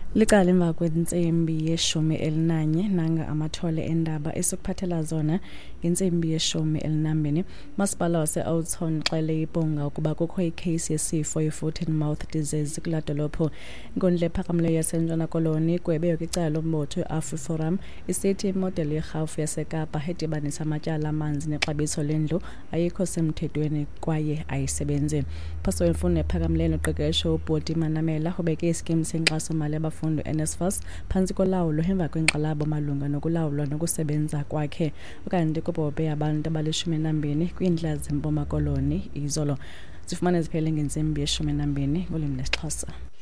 Licala emva kwentsimbi yeshumi elinanye nanga amathole endaba esokuphathela zona ngentsimbi yeshumi elinambini. Masipala wase-Oudtshoorn xele ibhunga ukuba kukho ikheyisi yesifo i-foot and mouth disease kula dolophu. Inkundla ephakamileyo yaseNtshona Koloni kwebe kwicala lombutho i-AfriForum isithi imodeli yerhafu yaseKapa edibanisa amatyala amanzi nexabiso lendlu ayikho semthethweni kwaye ayisebenzi. Phaso wemfundo ephakamileyo noqeqesho uBhoti Manamela ubeke iskimu senkxaso-mali yabafundi NSFAS phantsi kolawulo emva kwenkxalabo malunga nokulawulwa nokusebenza kwakhe. Ukanti kubhobhe abantu abali-12 kwiindlela zempuma Koloni izolo. Zifumane ziphele ngentsimbi ye-12 ngolwimi lwesiXhosa.